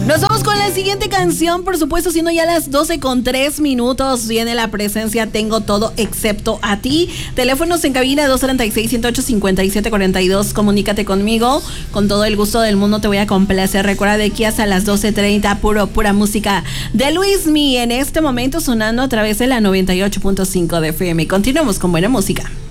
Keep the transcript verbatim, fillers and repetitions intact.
Nos vamos con la siguiente canción, por supuesto, siendo ya las doce con tres minutos. Viene la presencia Tengo Todo Excepto a Ti. Teléfonos en cabina dos treinta y seis, ciento ocho, cincuenta y siete cuarenta y dos. Comunícate conmigo. Con todo el gusto del mundo te voy a complacer. Recuerda de aquí hasta las doce treinta, puro, pura música de Luismi. En este momento sonando a través de la noventa y ocho punto cinco de F M. Continuamos con buena música.